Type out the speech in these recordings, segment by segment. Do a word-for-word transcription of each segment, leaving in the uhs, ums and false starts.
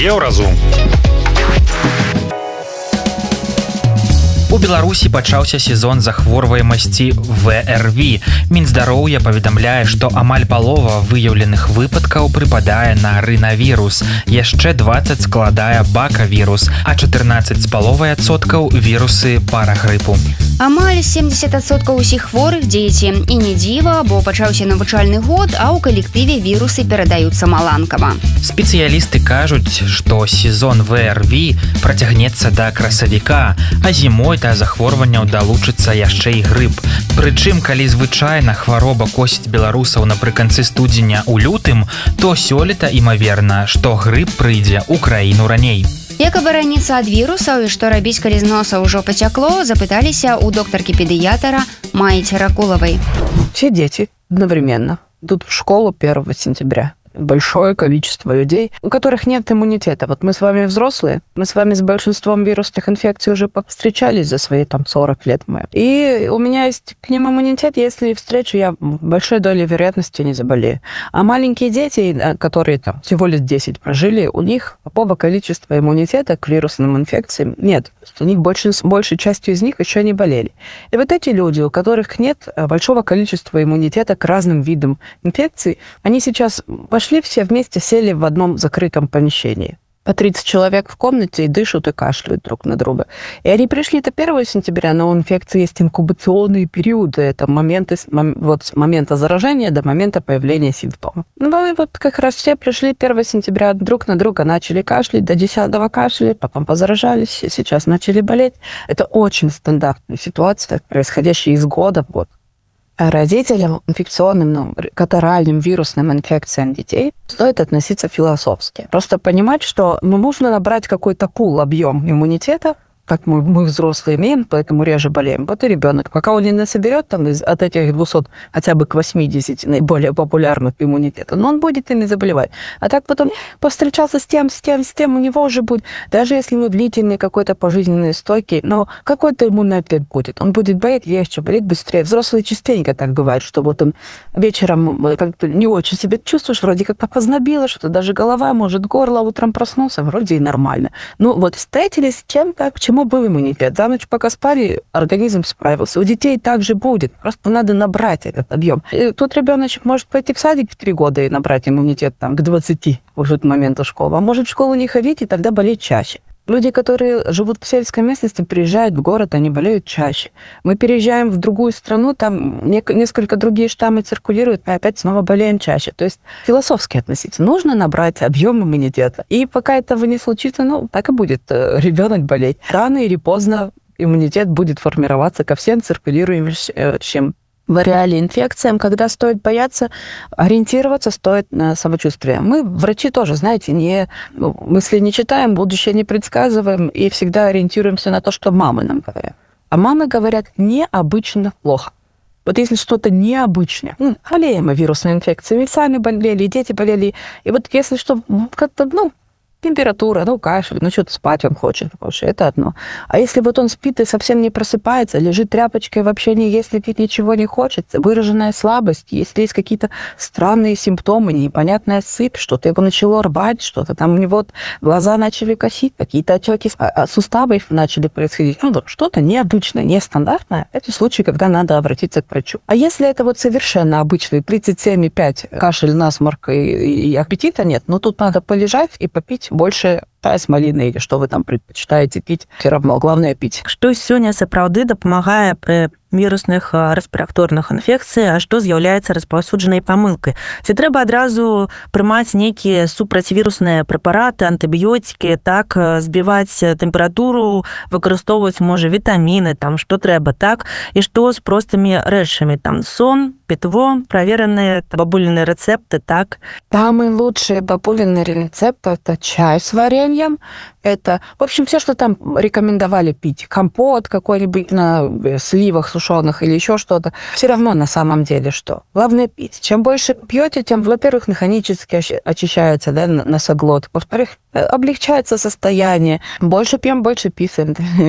Еўразум. У Беларусі пачаўся сезон захворваемасці вэ эр вэ. Мінздароўя паведамляе, што амаль палова выяўленых выпадкаў прыпадае на рынавірус. Яшчэ дваццаць складае бакавірус, а чатырнаццаць з паловай адсоткаў вірусы парагрыпу. Амаль семьдесят адсоткаў усіх хворых дзеці. І не дзіва, бо пачаўся навучальны год, а ў калектыве вірусы перадаюцца маланкава. Спецыялісты кажуць, што сезон вэ эр вэ працягнецца да красавіка, а зімой да захворванняў далучыцца яшчэ і грып. Прычым, калі звычайна хвароба косіць беларусаў напрыканцы студзеня ў лютым, то сёлета імаверна, што грып прыйдзе ў краіну раней. Як абараніцца ад вірусаў і што рабіць, калі з носа ўжо пацякло, запыталіся у доктаркі-педыятра Майи Теракуловой. Все дети одновременно идут в школу первого сентября. Большое количество людей, у которых нет иммунитета. Вот мы с вами взрослые, мы с вами с большинством вирусных инфекций уже повстречались за свои там сорок лет. Мы. И у меня есть к ним иммунитет, если встречу, я большой долей вероятности не заболею. А маленькие дети, которые там всего лишь десять прожили, у них такого количества иммунитета к вирусным инфекциям нет. У них больше, большей частью из них еще не болели. И вот эти люди, у которых нет большого количества иммунитета к разным видам инфекций, они сейчас пошли все вместе, сели в одном закрытом помещении. По тридцать человек в комнате и дышат, и кашляют друг на друга. И они пришли-то первого сентября, но у инфекции есть инкубационные периоды. Это моменты, вот с момента заражения до момента появления симптомов. Ну, и вот как раз все пришли первого сентября друг на друга, начали кашлять, до десятого кашляли, потом позаражались, и сейчас начали болеть. Это очень стандартная ситуация, происходящая из года в год. Родителям инфекционным, ну, катаральным, вирусным инфекциям детей стоит относиться философски. Просто понимать, что ну, нужно набрать какой-то пул, объем иммунитета, как мы, мы взрослые имеем, поэтому реже болеем. Вот и ребенок. Пока он не насоберет там, из, от этих двухсот хотя бы к восьмидесяти наиболее популярных иммунитетов, но он будет ими заболевать. А так потом повстречался с тем, с тем, с тем, у него уже будет, даже если ему длительный какой-то пожизненный стойкий, но какой-то иммунный ответ будет. Он будет болеть легче, болеть быстрее. Взрослые частенько так бывает, что вот он вечером как-то не очень себя чувствуешь, вроде как познобило, что-то даже голова, может, горло, утром проснулся, вроде и нормально. Ну вот встретились с чем-то, к чему был иммунитет. За ночь пока спали, организм справился. У детей также будет. Просто надо набрать этот объем. И тут ребеночек может пойти в садик в три года и набрать иммунитет там, к двадцати уже до момента школы. А может в школу не ходить и тогда болеть чаще. Люди, которые живут в сельской местности, приезжают в город, они болеют чаще. Мы переезжаем в другую страну, там несколько другие штаммы циркулируют, мы опять снова болеем чаще. То есть философски относиться. Нужно набрать объем иммунитета. И пока этого не случится, ну, так и будет ребенок болеть. Рано или поздно иммунитет будет формироваться ко всем циркулирующим в реале инфекциям, когда стоит бояться, ориентироваться стоит на самочувствие. Мы, врачи, тоже, знаете, не, мысли не читаем, будущее не предсказываем и всегда ориентируемся на то, что мамы нам говорят. А мамы говорят необычно плохо. Вот если что-то необычное, ну, болеем мы вирусной инфекцией, и сами болели, и дети болели, и вот если что, как-то, ну, температура, ну, кашель, ну, что-то спать он хочет, потому что это одно. А если вот он спит и совсем не просыпается, лежит тряпочкой, вообще не ест, пить ничего не хочет, выраженная слабость, если есть какие-то странные симптомы, непонятная сыпь, что-то его начало рвать, что-то там у него глаза начали косить, какие-то отеки суставов начали происходить, ну, что-то необычное, нестандартное, это случай, когда надо обратиться к врачу. А если это вот совершенно обычный тридцать семь и пять кашель, насморк и, и аппетита нет, ну, тут надо полежать и попить больше чай с малиной или что вы там предпочитаете пить, все равно, главное пить. Што сёння сапраўды дапамагае пры вірусных рэспіраторных інфекцый, а што з'яўляецца распаўсюджанай памылкай? Ці трэба адразу прымаць нейкія супрацьвірусныя прэпараты, антыбіётыкі, так, збіваць тэмпературу, выкарыстоўваць, можа, вітаміны, там, што трэба, так? І што з простымі рэчамі, там, сон, питво, проверенные бабулины рецепты, так? Самый лучший бабулины рецепт – это чай с вареньем. Это, в общем, все, что там рекомендовали пить. Компот какой-нибудь на сливах сушеных или еще что-то. Все равно на самом деле что? Главное пить. Чем больше пьете, тем, во-первых, механически очищается, да, носоглотка. Во-вторых, облегчается состояние. Больше пьем, больше писаем.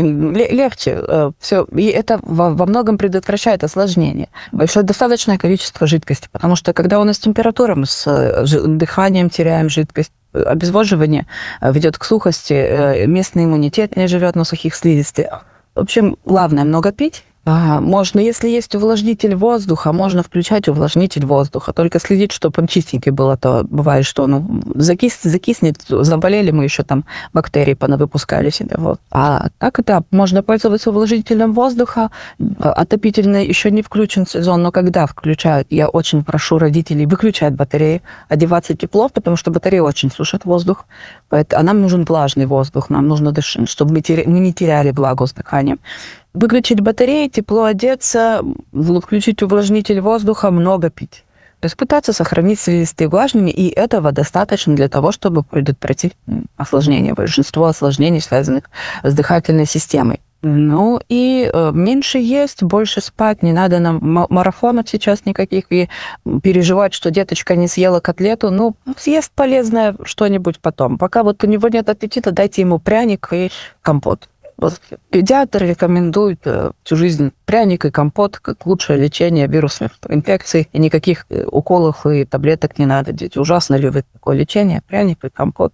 Легче. Все. И это во многом предотвращает осложнение. Большое достаточное количество жидкости. Потому что когда у нас температура, мы с дыханием теряем жидкость. обезвоживание ведет к сухости, местный иммунитет не живет на сухих слизистых. В общем, главное много пить. Можно, если есть увлажнитель воздуха, можно включать увлажнитель воздуха. Только следить, чтобы он чистенький был, а то бывает, что ну, закис, закиснет, заболели мы еще там, бактерии понавыпускали себе. Вот. А так да, можно пользоваться увлажнителем воздуха. Отопительный еще не включен сезон, но когда включают, я очень прошу родителей выключать батареи, одеваться тепло, потому что батареи очень сушат воздух. А нам нужен влажный воздух, нам нужно дышать, чтобы мы, теря... мы не теряли влагу с дыханием. Выключить батареи, тепло одеться, включить увлажнитель воздуха, много пить. То есть пытаться сохранить слизистые влажными, и этого достаточно для того, чтобы предотвратить осложнения, большинство осложнений, связанных с дыхательной системой. Ну и э, меньше есть, больше спать, не надо нам марафонов сейчас никаких, и переживать, что деточка не съела котлету, ну, съест полезное что-нибудь потом. Пока вот у него нет аппетита, дайте ему пряник и компот. Вот педиатр рекомендует всю жизнь пряник и компот как лучшее лечение вирусных инфекций. И никаких уколов и таблеток не надо. Дети ужасно любят такое лечение. Пряник и компот.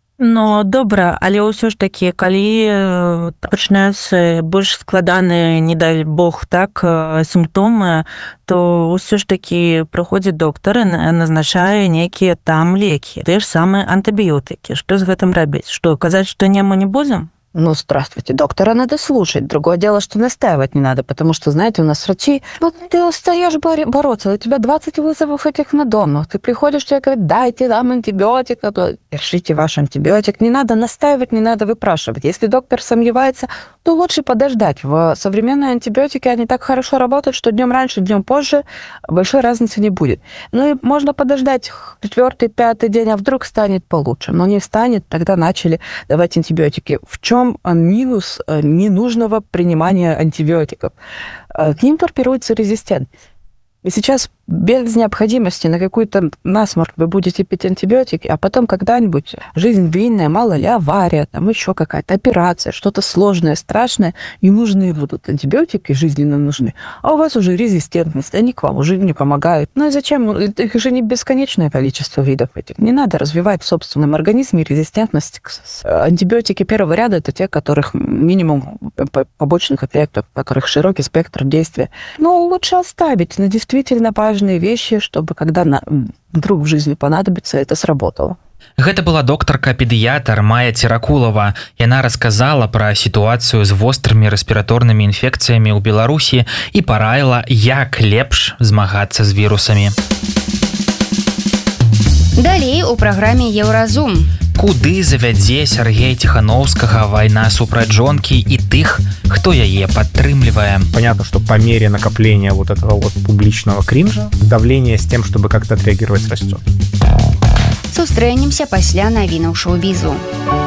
Но добра, але ўсё ж такі, калі пачынаюцца больш складаныя, не дай бог, так, сімптомы, то ўсё ж такі прыходзіць доктар і назначае нейкія там лекі. Тыя ж самыя антыбіётыкі. Што з гэтым рабіць? Што, казаць, што не, мы не будзем? Ну, здравствуйте, доктора надо слушать. Другое дело, что настаивать не надо, потому что, знаете, у нас врачи, вот ты устаешь бороться, у тебя двадцать вызовов этих на дом. Ты приходишь, тебе говорят, дайте нам антибиотик, держите ваш антибиотик. Не надо настаивать, не надо выпрашивать. Если доктор сомневается, то лучше подождать. В современные антибиотики, они так хорошо работают, что днем раньше, днем позже большой разницы не будет. Ну и можно подождать четвертый, пятый день, а вдруг станет получше. Но не станет, тогда начали давать антибиотики. В чем минус ненужного принимания антибиотиков? К ним формируется резистентность. И сейчас без необходимости на какой-то насморк вы будете пить антибиотики, а потом когда-нибудь жизнь длинная, мало ли, авария, там еще какая-то операция, что-то сложное, страшное, и нужны будут антибиотики, жизненно нужны. А у вас уже резистентность, они к вам уже не помогают. Ну и зачем? Их же не бесконечное количество видов этих. Не надо развивать в собственном организме резистентность. Антибиотики первого ряда – это те, которых минимум побочных эффектов, у которых широкий спектр действия. Но лучше оставить на действительно важные вещи, чтобы когда на, вдруг в жизни понадобится, это сработало. Гэта была доктарка-педыятр Майя Церакулова. Яна расказала пра сітуацыю з вострымі рэспіраторнымі інфекцыямі ў Беларусі і параіла, як лепш змагацца з вірусамі. Далей у праграме Еўразум. Куды завядзе Сергея Тихановскага вайна супраць жонкі і тых, хто яе падтрымлівае? Понятно, что по мере накопления вот этого вот публичного кринжа, давление с тем, чтобы как-то отреагировать, растет. Сустрэнемся пасля навінаў шоу-бізу.